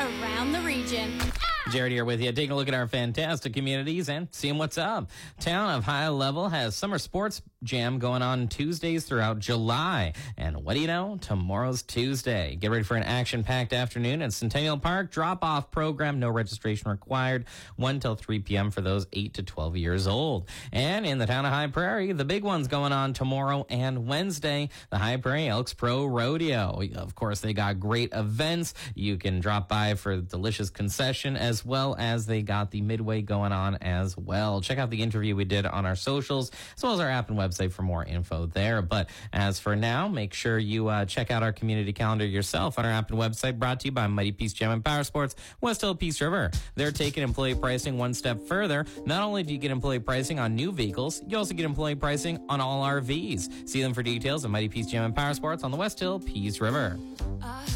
around the region. Jared here with you, taking a look at our fantastic communities and seeing what's up. Town of High Level has Summer Sports Jam going on Tuesdays throughout July. And what do you know? Tomorrow's Tuesday. Get ready for an action-packed afternoon at Centennial Park. Drop-off program, no registration required. 1 till 3 p.m. for those 8 to 12 years old. And in the town of High Prairie, the big one's going on tomorrow and Wednesday, the High Prairie Elks Pro Rodeo. Of course, they got great events. You can drop by for a delicious concession, as well as they got the midway going on as well. Check out the interview we did on our socials, as well as our app and website for more info there. But as for now, make sure you check out our community calendar yourself on our app and website, brought to you by Mighty Peace Gym and Power Sports, West Hill Peace River. They're taking employee pricing one step further. Not only do you get employee pricing on new vehicles, you also get employee pricing on all RVs. See them for details at Mighty Peace Gym and Power Sports on the West Hill Peace River.